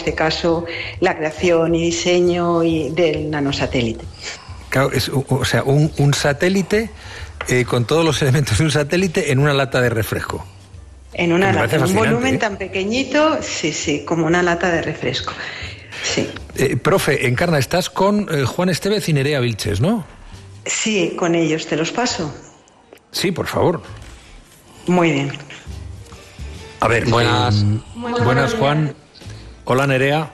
este caso, la creación y diseño del nanosatélite. Claro, un satélite con todos los elementos de un satélite en una lata de refresco. En una lata, en un volumen tan pequeñito, sí, como una lata de refresco. Sí. Profe, Encarna, estás con Juan Estevez y Nerea Vilches, ¿no? Sí, con ellos. ¿Te los paso? Sí, por favor. Muy bien. A ver, buenas, Juan. Hola, Nerea.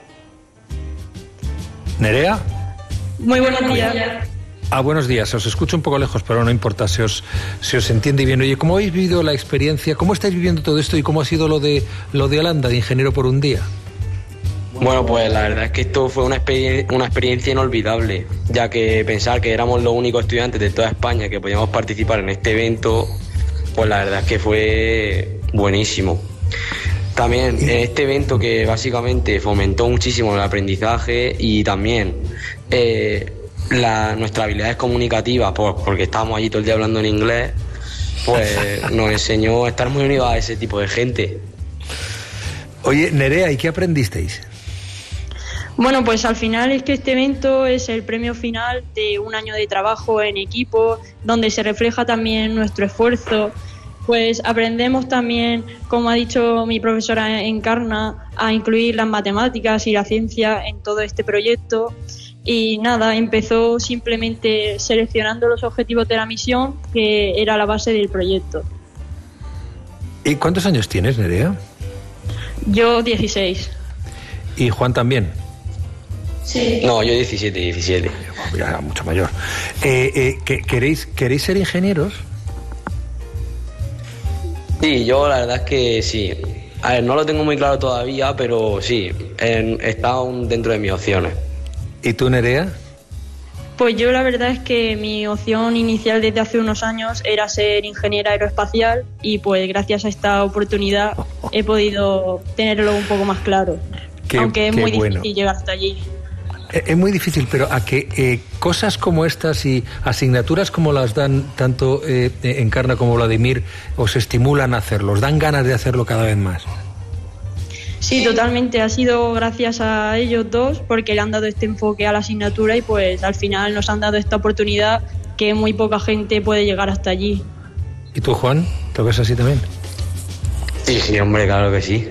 ¿Nerea? Muy buenos días. Buenos días. Os escucho un poco lejos, pero no importa, se os entiende bien. Oye, ¿cómo habéis vivido la experiencia? ¿Cómo estáis viviendo todo esto y cómo ha sido lo de Holanda, de Ingeniero por un Día? Bueno, pues la verdad es que esto fue una experiencia inolvidable, ya que pensar que éramos los únicos estudiantes de toda España que podíamos participar en este evento, pues la verdad es que fue buenísimo. También en este evento que básicamente fomentó muchísimo el aprendizaje y también nuestras habilidades comunicativas, porque estábamos allí todo el día hablando en inglés, pues nos enseñó a estar muy unidos a ese tipo de gente. Oye, Nerea, ¿y qué aprendisteis? Bueno, pues al final es que este evento es el premio final de un año de trabajo en equipo, donde se refleja también nuestro esfuerzo. Pues aprendemos también, como ha dicho mi profesora Encarna, a incluir las matemáticas y la ciencia en todo este proyecto. Y nada, empezó simplemente seleccionando los objetivos de la misión, que era la base del proyecto. ¿Y cuántos años tienes, Nerea? Yo 16. ¿Y Juan también? Sí. No, yo 17. Ya, mucho mayor. ¿Queréis ser ingenieros? Sí, yo la verdad es que sí. A ver, no lo tengo muy claro todavía, pero sí, está aún dentro de mis opciones. ¿Y tú, Nerea? Pues yo la verdad es que mi opción inicial desde hace unos años era ser ingeniera aeroespacial y pues gracias a esta oportunidad he podido tenerlo un poco más claro. Aunque es muy difícil llegar hasta allí. Es muy difícil, pero a que cosas como estas y asignaturas como las dan tanto Encarna como Vladimir os estimulan a hacerlo, os dan ganas de hacerlo cada vez más. Sí, totalmente. Ha sido gracias a ellos dos porque le han dado este enfoque a la asignatura y pues al final nos han dado esta oportunidad que muy poca gente puede llegar hasta allí. ¿Y tú, Juan? ¿Lo ves así también? Sí, hombre, claro que sí.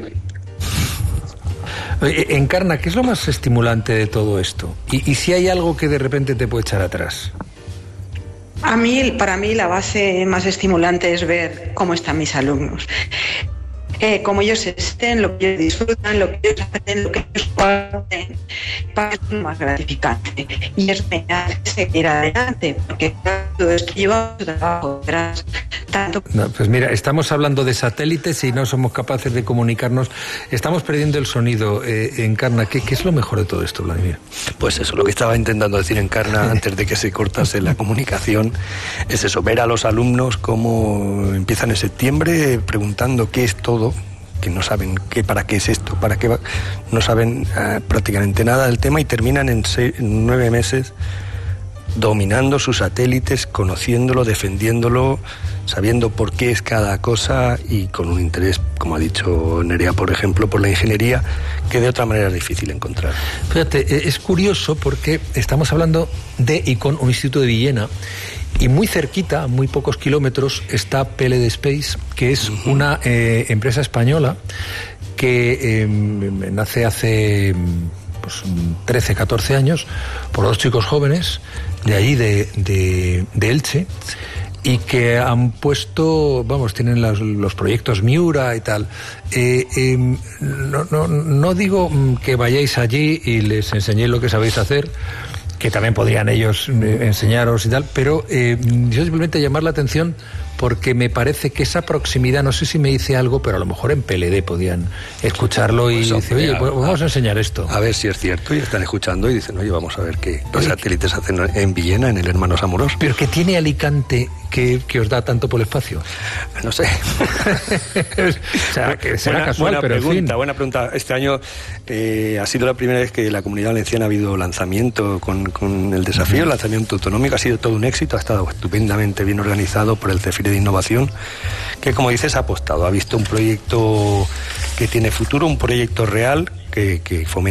Encarna, ¿qué es lo más estimulante de todo esto? ¿Y si hay algo que de repente te puede echar atrás? Para mí la base más estimulante es ver cómo están mis alumnos. Cómo ellos estén, lo que ellos disfrutan, lo que ellos hacen, lo que ellos hacen, para es lo más gratificante. Y eso me hace seguir adelante, porque todo esto lleva su trabajo detrás. No, pues mira, estamos hablando de satélites y no somos capaces de comunicarnos. Estamos perdiendo el sonido. Encarna, ¿qué es lo mejor de todo esto, Vladimir? Pues eso, lo que estaba intentando decir Encarna antes de que se cortase la comunicación es eso, ver a los alumnos cómo empiezan en septiembre preguntando qué es todo, que no saben para qué es esto, no saben prácticamente nada del tema y terminan en 9 meses dominando sus satélites, conociéndolo, defendiéndolo, sabiendo por qué es cada cosa y con un interés, como ha dicho Nerea, por ejemplo, por la ingeniería, que de otra manera es difícil encontrar. Fíjate, es curioso porque estamos hablando de y con un instituto de Villena y muy cerquita, a muy pocos kilómetros, está PLD Space, que es una empresa española que nace hace 13, 14 años por 2 chicos jóvenes de allí, de Elche, y que han puesto, tienen los proyectos Miura y tal. No digo que vayáis allí y les enseñéis lo que sabéis hacer, que también podrían ellos enseñaros y tal, pero yo simplemente llamar la atención porque me parece que esa proximidad, no sé si me dice algo, pero a lo mejor en PLD podían escucharlo y decir, oye, pues vamos a enseñar esto. A ver si es cierto, y están escuchando y dicen, oye, vamos a ver qué satélites hacen en Villena, en el Hermanos Amorós. Pero ¿qué tiene Alicante que os da tanto por el espacio? No sé. O sea, que será casual, pero en fin. Buena pregunta. Este año ha sido la primera vez que la Comunidad Valenciana ha habido lanzamiento con el desafío, el lanzamiento autonómico. Ha sido todo un éxito, ha estado estupendamente bien organizado por el CEFIRE de Innovación, que, como dices, ha apostado, ha visto un proyecto que tiene futuro, un proyecto real que fomenta